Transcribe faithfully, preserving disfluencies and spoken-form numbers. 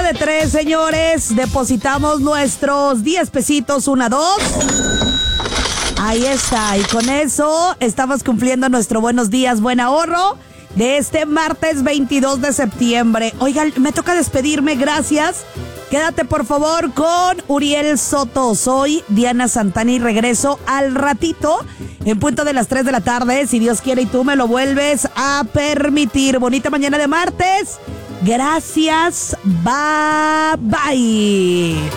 de tres, señores. Depositamos nuestros diez pesitos, una, dos. Ahí está. Y con eso estamos cumpliendo nuestro buenos días, buen ahorro de este martes veintidós de septiembre. Oigan, me toca despedirme. Gracias. Quédate, por favor, con Uriel Soto. Soy Diana Santana y regreso al ratito en punto de las tres de la tarde, si Dios quiere y tú me lo vuelves a permitir. Bonita mañana de martes. Gracias. Bye, bye.